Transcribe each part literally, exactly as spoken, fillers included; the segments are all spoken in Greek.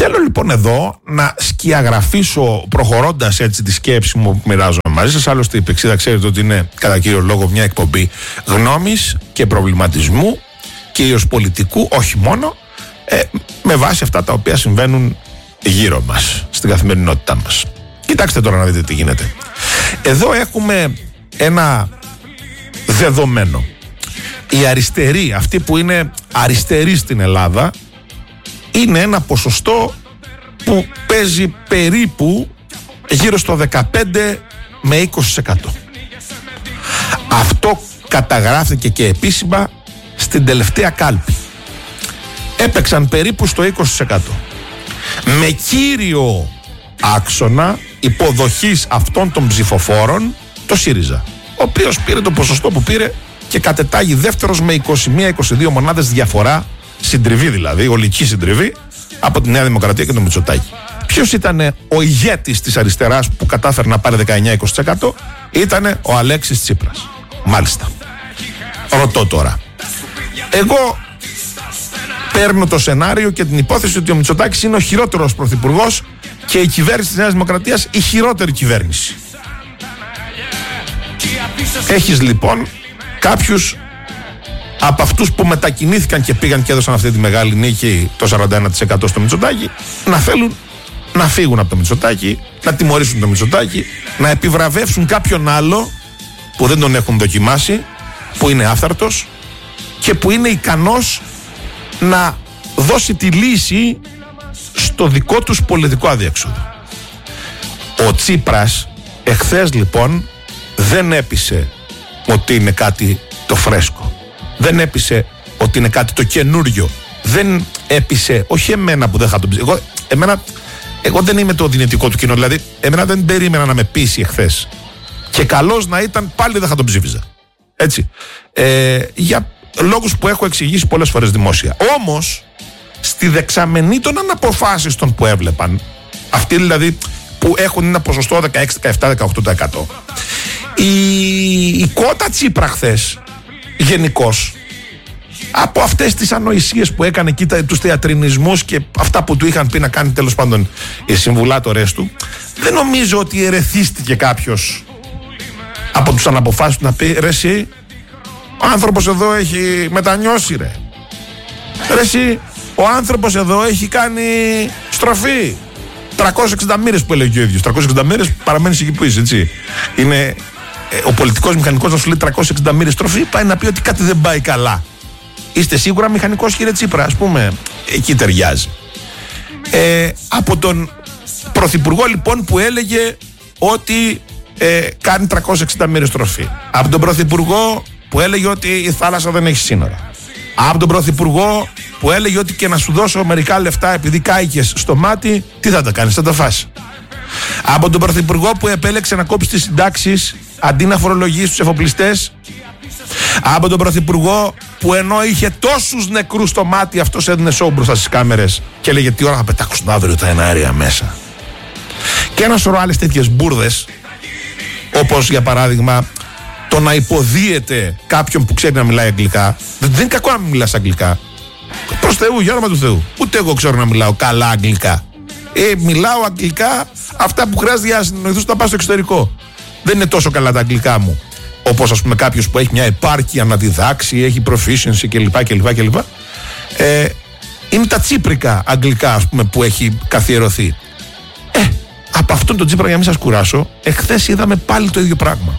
Θέλω λοιπόν εδώ να σκιαγραφίσω, προχωρώντας έτσι τη σκέψη μου που μοιράζομαι μαζί σας. Άλλωστε η Πηξίδα ξέρετε ότι είναι κατά κύριο λόγο μια εκπομπή γνώμης και προβληματισμού, κυρίως πολιτικού, όχι μόνο, ε, με βάση αυτά τα οποία συμβαίνουν γύρω μας, στην καθημερινότητά μας. Κοιτάξτε τώρα να δείτε τι γίνεται. Εδώ έχουμε ένα δεδομένο. Οι αριστεροί, αυτοί που είναι αριστεροί στην Ελλάδα, είναι ένα ποσοστό που παίζει περίπου γύρω στο δεκαπέντε με είκοσι τοις εκατό. Αυτό καταγράφηκε και επίσημα στην τελευταία κάλπη. Έπαιξαν περίπου στο είκοσι τοις εκατό. Με κύριο άξονα υποδοχής αυτών των ψηφοφόρων το ΣΥΡΙΖΑ, ο οποίος πήρε το ποσοστό που πήρε και κατετάγει δεύτερος με είκοσι μία είκοσι δύο μονάδες διαφορά, συντριβή δηλαδή, ολική συντριβή, από τη Νέα Δημοκρατία και τον Μητσοτάκη. Ποιος ήταν ο ηγέτης της αριστεράς που κατάφερε να πάρει δεκαεννιά με είκοσι τοις εκατό? Ήτανε ο Αλέξης Τσίπρας. Μάλιστα. Ρωτώ τώρα. Εγώ παίρνω το σενάριο και την υπόθεση ότι ο Μητσοτάκης είναι ο χειρότερος πρωθυπουργός και η κυβέρνηση της Νέας Δημοκρατίας η χειρότερη κυβέρνηση. Έχεις λοιπόν κάποιους από αυτούς που μετακινήθηκαν και πήγαν και έδωσαν αυτή τη μεγάλη νίκη, το σαράντα ένα τοις εκατό στο Μητσοτάκη, να θέλουν να φύγουν από το Μητσοτάκη, να τιμωρήσουν το Μητσοτάκη, να επιβραβεύσουν κάποιον άλλο που δεν τον έχουν δοκιμάσει, που είναι άφθαρτος και που είναι ικανός να δώσει τη λύση στο δικό τους πολιτικό αδιέξοδο. Ο Τσίπρας εχθές λοιπόν δεν έπεισε ότι είναι κάτι το φρέσκο. Δεν έπεισε ότι είναι κάτι το καινούριο. Δεν έπεισε, όχι εμένα που δεν θα τον ψηφίσω. Εγώ, εμένα, εγώ δεν είμαι το δυνητικό του κοινό. Δηλαδή, εμένα δεν περίμενα να με πείσει εχθές. Και καλώς να ήταν, πάλι δεν θα τον ψήφιζα. Έτσι. Ε, για λόγους που έχω εξηγήσει πολλές φορές δημόσια. Όμως, στη δεξαμενή των αναποφάσιστων που έβλεπαν, αυτοί δηλαδή που έχουν ένα ποσοστό δεκαέξι, δεκαεπτά, δεκαοκτώ τοις εκατό, η, η κότα Τσίπρα χθες, γενικώς, από αυτές τις ανοησίες που έκανε, κοίτα τους θεατρινισμούς και αυτά που του είχαν πει να κάνει τέλος πάντων οι συμβουλάτορες του, δεν νομίζω ότι ερεθίστηκε κάποιος από τους αναποφάσεις του να πει ρε εσύ, ο άνθρωπος εδώ έχει μετανιώσει ρε. Ρε εσύ, ο άνθρωπος εδώ έχει κάνει στροφή. τριακόσιες εξήντα μοίρες που έλεγε ο ίδιος. τριακόσιες εξήντα μοίρες παραμένεις εκεί που είσαι, έτσι. Είναι ε, ο πολιτικός μηχανικός να σου λέει τριακόσιες εξήντα μοίρες στροφή, πάει να πει ότι κάτι δεν πάει καλά. Είστε σίγουρα μηχανικός, κύριε Τσίπρα, ας πούμε. Εκεί ταιριάζει. Ε, από τον πρωθυπουργό λοιπόν που έλεγε ότι ε, κάνει τριακόσιες εξήντα μοίρες στροφή. Από τον πρωθυπουργό που έλεγε ότι η θάλασσα δεν έχει σύνορα. Από τον πρωθυπουργό που έλεγε ότι και να σου δώσω μερικά λεφτά επειδή κάηκες στο μάτι, τι θα τα κάνεις, θα τα φας. Από τον πρωθυπουργό που επέλεξε να κόψει τις συντάξεις αντί να φορολογήσει τους εφοπλιστές. Από τον πρωθυπουργό που ενώ είχε τόσους νεκρούς στο μάτι, αυτός έδινε σόου μπροστά στις κάμερες και έλεγε τι ώρα θα πετάξουν αύριο τα εναέρια μέσα. Και ένα σωρό άλλες τέτοιες μπουρδες, όπως για παράδειγμα το να υποδίεται κάποιον που ξέρει να μιλάει αγγλικά. Δεν είναι κακό να μην μιλάς αγγλικά. Προς Θεού, για όνομα του Θεού. Ούτε εγώ ξέρω να μιλάω καλά αγγλικά. Ε, μιλάω αγγλικά αυτά που χρειάζεται για να συνεννοηθούν να πάω στο εξωτερικό. Δεν είναι τόσο καλά τα αγγλικά μου. Όπως ας πούμε κάποιος που έχει μια επάρκεια να διδάξει, έχει proficiency κλπ. κλπ, κλπ. Ε, είναι τα τσίπρικα αγγλικά, ας πούμε, που έχει καθιερωθεί. Ε, από αυτόν τον Τσίπρα, για να μην σας κουράσω, εχθές είδαμε πάλι το ίδιο πράγμα.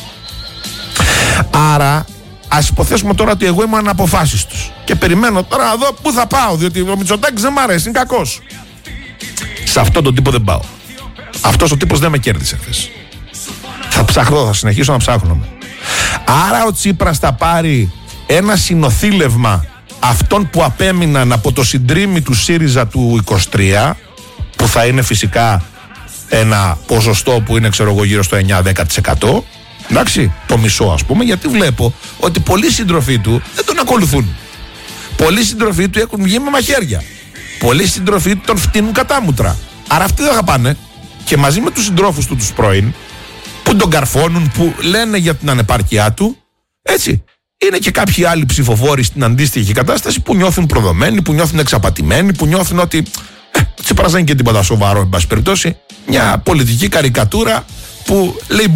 Άρα, ας υποθέσουμε τώρα ότι εγώ είμαι αναποφάσιστος και περιμένω τώρα να δω πού θα πάω, διότι ο Μητσοτάκης δεν μ' αρέσει, είναι κακός. Σε αυτόν τον τύπο δεν πάω. Αυτός ο τύπος δεν με κέρδισε χθες. Θα ψάχνω, θα συνεχίσω να ψάχνω. Άρα ο Τσίπρας θα πάρει ένα συνοθήλευμα αυτών που απέμειναν από το συντρίμι του ΣΥΡΙΖΑ του είκοσι τρία, που θα είναι φυσικά ένα ποσοστό που είναι, ξέρω εγώ, γύρω στο εννιά με δέκα τοις εκατό. Εντάξει, το μισό ας πούμε, γιατί βλέπω ότι πολλοί συντροφοί του δεν τον ακολουθούν. Πολλοί συντροφοί του έχουν βγει με μαχαίρια. Πολλοί συντροφοί του τον φτύνουν κατάμουτρα. Άρα αυτοί δεν θα πάνε. Και μαζί με τους συντρόφους του τους πρώην, που τον καρφώνουν, που λένε για την ανεπάρκειά του, έτσι, είναι και κάποιοι άλλοι ψηφοφόροι στην αντίστοιχη κατάσταση που νιώθουν προδομένοι, που νιώθουν εξαπατημένοι, που νιώθουν ότι ε, Τσίπρας δεν είναι και τίποτα σοβαρό, εν πάση περιπτώσει. Μια πολιτική καρικατούρα που λέει